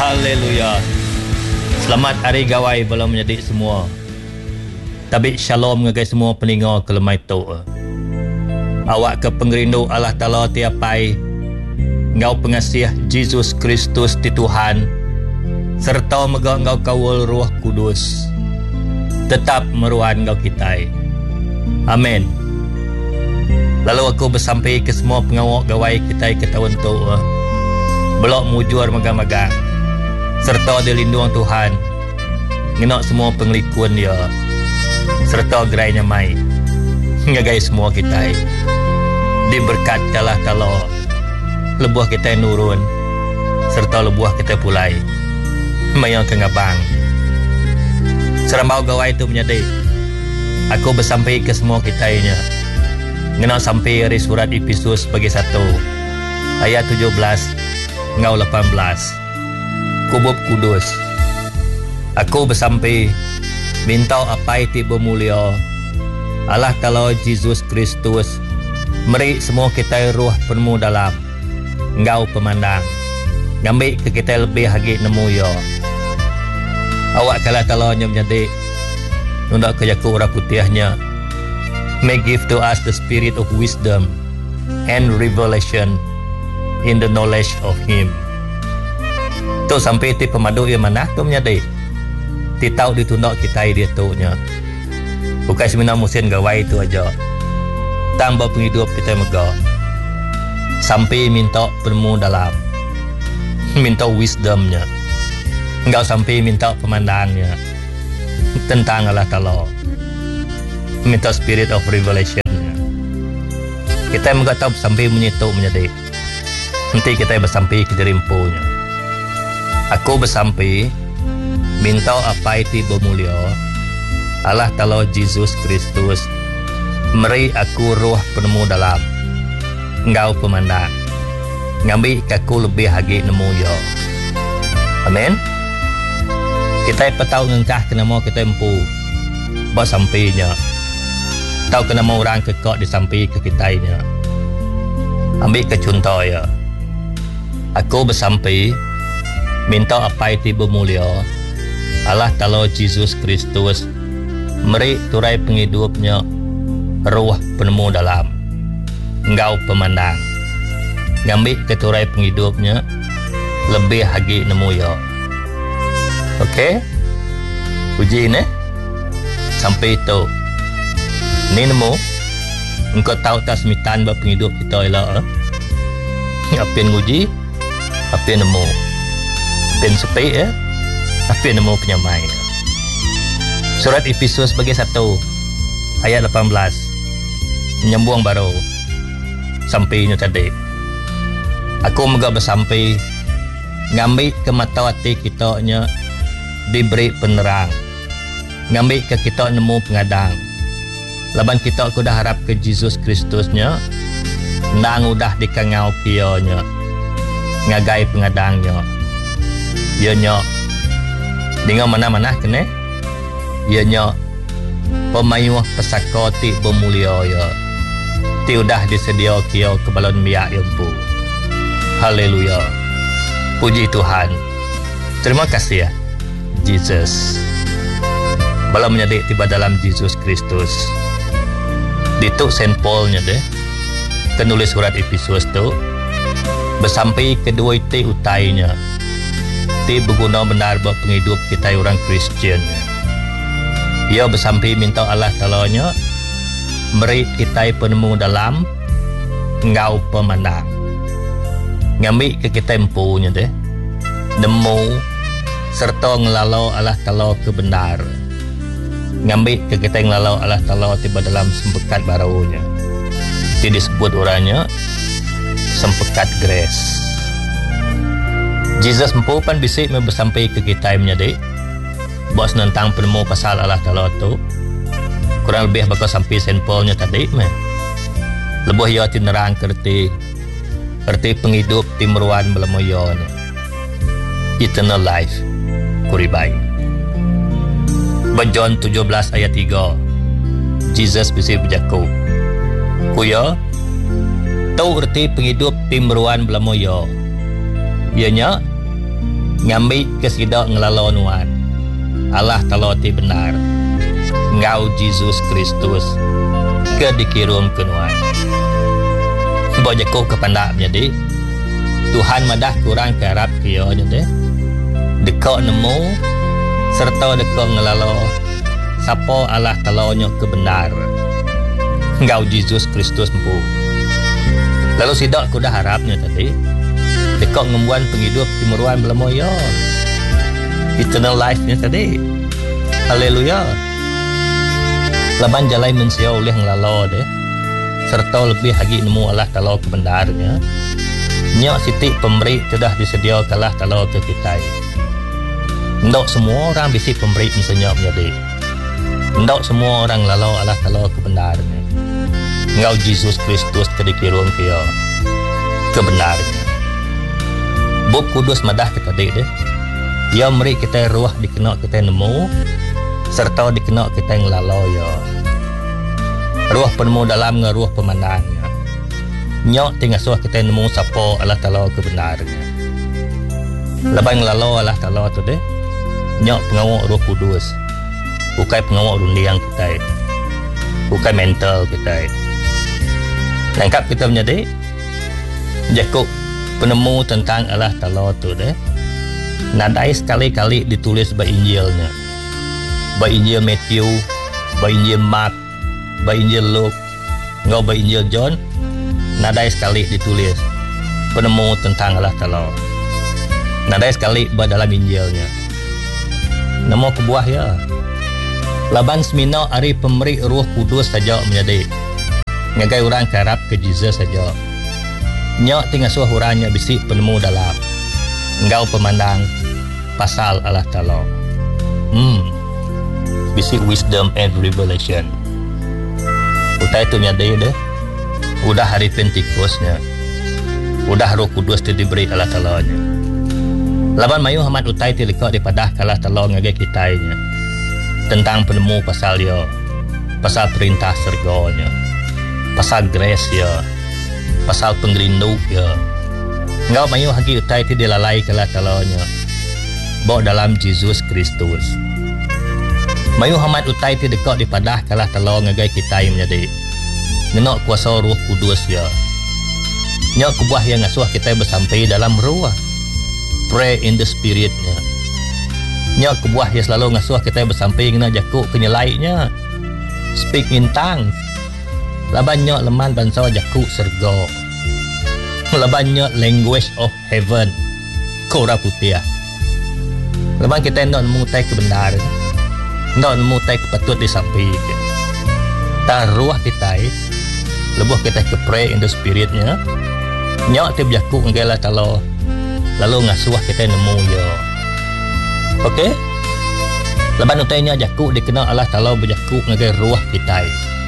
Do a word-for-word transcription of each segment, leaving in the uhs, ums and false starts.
Haleluya. Selamat hari gawai belum menjadi semua. Tapi shalom ngagai semua peninga kelemai tu. Awak ke pengerindu Allah Ta'ala tiapai. Ngau pengasih Yesus Kristus di Tuhan. Serta mega ngau kawal Roh Kudus. Tetap meruan ngau kitai. Amin. Lalu aku bersampai ke semua pengawak gawai kitai ke tahun tu. Belok mujur magang-magang. Serta dilindung Tuhan. Ngenak semua pengelikun dia. Serta gerainya mai. Ngagai semua kita. Diberkat Allah Ta'ala. Lebuah kita nurun. Serta lebuah kita pulai. Mayang ke ngabang. Serambau gawai itu menyadari. Aku bersampai ke semua kitanya. Ngenak sampai dari surat Efesus bagi satu. Ayat tujuh belas. Ngau lapan belas. Kubub kudus. Aku bersampai minta apa itu bermulia Allah Ta'ala Yesus Kristus. Meri semua kita roh penuh dalam engkau pemandang. Ngambil ke kita lebih lagi nemu ya. Awak kalau Ta'ala nya menjadi nunda ke jaku ora putihnya. May give to us the spirit of wisdom and revelation in the knowledge of Him. Tu sampai ti pemadu yang mana tu menyadari. Ti tahu ditunduk kita dia tu nya. Bukan semina musim gawai tu aja. Tambah penghidup kita mega. Sampai minta penemu dalam. Minta wisdomnya. Engkau sampai minta pemandangnya. Tentang Allah Ta'ala. Minta spirit of revelationnya. Kita mega tahu sampai menyetuk menyadari. Nanti kita bersampai ke jerimpunya. Aku bersampai minta apa itu bermulia Allah Ta'ala Yesus Kristus. Meri aku roh penemu dalam engkau pemandang. Ngambil aku lebih lagi nemu ya. Amin. Kita petau ngengkah kena mau kita empu buat sampainya. Tahu kena mau orang kekok disampai ke kitanya. Ambil ke contoh ya. Aku bersampai minta apa itu bermulia Allah Ta'ala Yesus Kristus. Meri turai penghidupnya roh penemu dalam engkau pemandang. Ngambil ke turai penghidupnya lebih lagi nemu ya. Okey. Uji ni sampai itu ni nemu. Engkau tahu tak semitan buat penghidup kita ialah apa yang uji, apa yang nemu. Dan sepi ya, apa yang nemu penyamai. Surat Efesus bagi satu ayat lapan belas menyambung baru sampainya tadi. Aku mega bersampai ngambil ke mata hati kita nya diberi penerang, ngambil ke kita nemu pengadang. Laban kita aku dah harap ke Yesus Kristusnya, nang udah dikangau kianya, ngagai pengadangnya. Ianya dengan mana-mana kena. Ianya pemayuh pesaka ti bermulia ya. Ti udah disedia kia ke balon biak empu. Haleluya. Puji Tuhan. Terima kasih ya Jesus. Bala menjadi tiba dalam Yesus Kristus. Dituk Saint Paulnya deh. Penulis surat Efesus tu bersampai kedua ti utainya. Ti berguna benar buat penghidup kita orang Kristian. Ia bersampai minta Allah Ta'ala-nya beri kita penemu dalam engkau pemandang. Ngambil ke kita empunya deh. Nemu serta ngelalau Allah Ta'ala ke benar. Ngambil ke kita ngelalau Allah Ta'ala tiba dalam sempekat barunya. Ti disebut orangnya sempekat grace. Jesus empu pan bisik bersampai ke kita menyadari bos nentang penemu pasal Allah Ta'ala tu kurang lebih bakal sampai Saint Paulnya tadi meh. Lebuh ia tinerang kerti kerti penghidup timruan belamoyon eternal life kuribai. John tujuh belas ayat tiga Jesus bisik berjaku kuya tahu erti penghidup timruan belamoyo. Ianya ngambil kesidak ngelalo nuan Allah Ta'ala ti benar ngau Jesus Kristus ke dikirim ke nuan bawa jakup ke pandak menjadi Tuhan madah kurang kerap kaya deh dekak nemu serta dekak ngelalo siapa Allah Ta'ala nya kebenar ngau Jesus Kristus empu lalu sidak ku dah harapnya tadi dekak ngembuan penghidup timuruan belamoyo eternal life nya tadi haleluya laban jalai mensia oleh ngelalo deh serta lebih lagi nemu Allah Ta'ala kebenarnya nyak sitik pemberi sudah disedia Allah Ta'ala ke kita ndak semua orang bisa pemberi misalnya menjadi ndak semua orang lalau Allah Ta'ala kebenarnya ngau Jesus Kristus kedikirum kaya kebenarnya Bub kudus madah kita dek deh dia meri kita ruah dikena kita nemu serta dikena kita yang lalau ya ruah penemu dalam dengan ruah pemandangnya nyok tinggal suah kita nemu siapa Allah Ta'ala kebenarnya lepas lalau Allah Ta'ala tu deh nyok pengawal Roh Kudus bukan pengawal rundiang kita bukan mental kita lengkap kita menjadi Jakub penemu tentang Allah Ta'ala tu deh nadai sekali-kali ditulis by Injilnya by Injil Matthew by Injil Mark by Injil Luke ngau by Injil John nadai sekali ditulis penemu tentang Allah Ta'ala nadai sekali by dalam Injilnya nama kebuah ya laban semina hari pemberi Roh Kudus saja menjadi ngagai orang karap ke Jesus saja nyak tinggal suah orangnya bisik penemu dalam engkau pemandang pasal Allah Ta'ala hmm bisik wisdom and revelation utai itu nyadai deh udah hari Pentikosnya udah Roh Kudus diberi Allah Ta'ala nya laban mayu Muhammad utai tilika dipadah kalah Ta'ala ngagai kitanya tentang penemu pasal ya pasal perintah serganya pasal grace ya pasal penggerindu ya ngau mayu hagi utai ti dilalai kalah Ta'ala nya bawa dalam Jesus Kristus mayu Muhammad utai ti dekat dipadah kalah Ta'ala ngagai kita yang menjadi ngenok kuasa Roh Kudus ya nyok kubuah yang ngasuh kita bersampai dalam ruah pray in the spirit nya nyok kubuah yang selalu ngasuh kita bersampai kena jakuk kenyelaiknya speak in tongues laban nyok leman bansa jakuk serga laban nyok language of heaven kora putih laban kita nak mengutai kebenaran nak mengutai kepatut disampai ta ruah kita lebuh kita ke pray in the spiritnya nyok tiap jakuk ngala Ta'ala lalu ngasuh kita nemu ya okey leban utainya jakuk dikenal Allah Ta'ala berjakuk ngagai ruah kita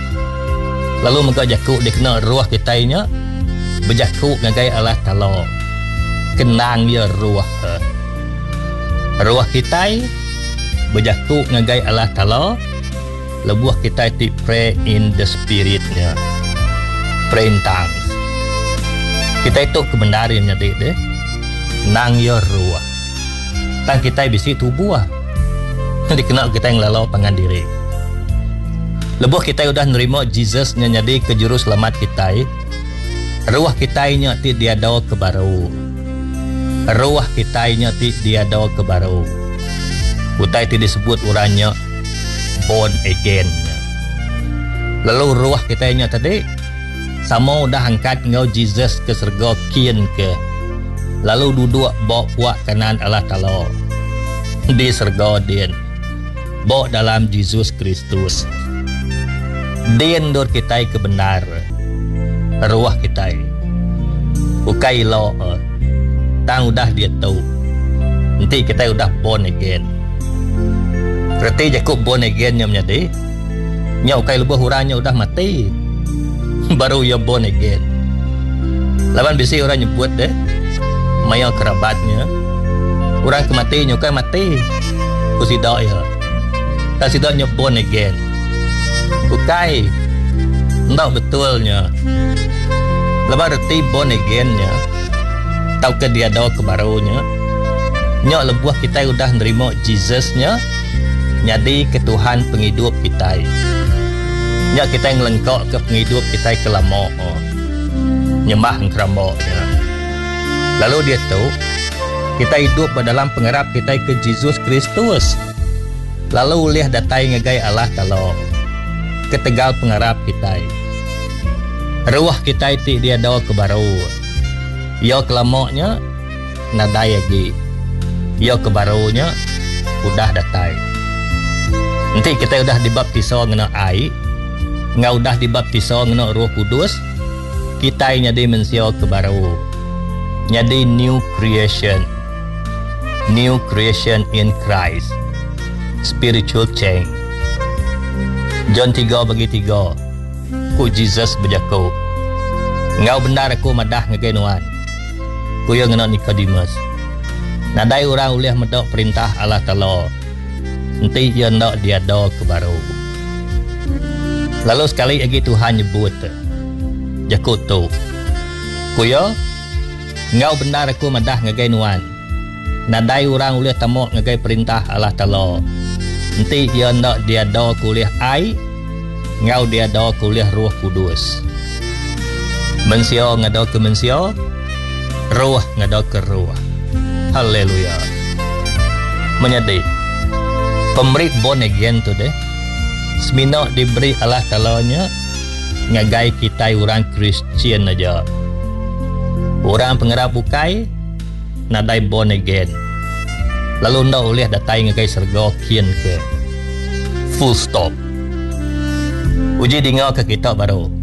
lalu muka jakuk dikenal ruah kita nya berjakuk ngagai Allah Ta'ala kenang ya ruah ruah kita berjakuk ngagai Allah Ta'ala lebuh kita ti pray in the spiritnya pray in tongues kita itu kebenarannya deh deh nang ya ruah tang kita bisi tubuh dikenal kita yang lalau pangan diri lebuh kita udah nerima Jesus nya jadi ke juru selamat kita ruah kita nya ti dia daw ke baru ruah kita nya ti dia daw ke baru utai ti disebut urangnya born again lalu ruah kita nya tadi sama udah angkat ngau Jesus ke surga kian ke lalu duduk bawa puak kanan Allah Ta'ala di surga din bawa dalam Jesus Kristus din dor kita kebenar ruah kita ukai lo tang udah dia tahu nanti kita udah born again berarti Jakub born again nya menjadi nya ukai lebuh urangnya udah mati baru ya born again lawan bisi orang nyebut deh maya kerabatnya orang kemati nyukai mati kusidak ya tak sidaknya born again ukai endak betulnya lebar reti born again nya tau ke dia daw ke barunya Nyak lebuh kita udah nerima Jesusnya jadi ke Tuhan penghidup kita. Nyak kita ngelengkok ke penghidup kita ke lama. Nyembah kerama. Lalu dia tahu kita hidup dalam pengharap kita ke Yesus Kristus. Lalu ulih datai ngagai Allah Ta'ala ketegal pengharap kita. Ruah kita itu dia dawa ke baru. Ya kelamanya nadai lagi. Ya kebarunya udah datai. Nanti kita udah dibaptiso ngena air, ngau udah dibaptiso ngena Roh Kudus, kita nyadi mensio kebaru. Nyadi new creation. New creation in Christ. Spiritual change. John tiga bagi tiga. Ku Jesus berjaku. Ngau benar aku madah ngegainuan. Ku yang ngena Nikodemus. Nadai orang ulih medok perintah Allah Ta'ala. Nanti dia nak dia doa ke baru. Lalu sekali lagi Tuhan nyebut jakut tu. Kuya ngau benar aku madah ngagai nuan. Nadai orang ulih tamok ngagai perintah Allah Ta'ala. Nanti dia nak dia doa kuliah ai. Ngau dia doa kuliah Roh Kudus. Mensio ngado ke mensio. Roh ngado ke roh. Haleluya. Menyadi pemberi born again tu deh. Semina diberi Allah Ta'ala-nya ngagai kita orang Kristian aja. Orang pengerap bukai nadai born again. Lalu ndak boleh datai ngagai serga kian ke. Full stop. Uji dengar ke kita baru.